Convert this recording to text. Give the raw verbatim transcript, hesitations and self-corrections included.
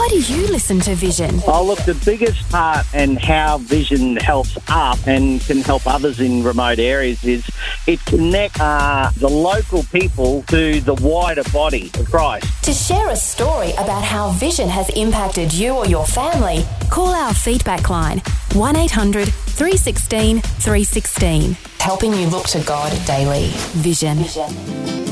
Why do you listen to Vision? Oh, look, the biggest part and how Vision helps us and can help others in remote areas is it connects uh, the local people to the wider body of Christ. To share a story about how Vision has impacted you or your family, call our feedback line, one eight hundred three one six three one six, helping you look to God daily. Vision. Vision.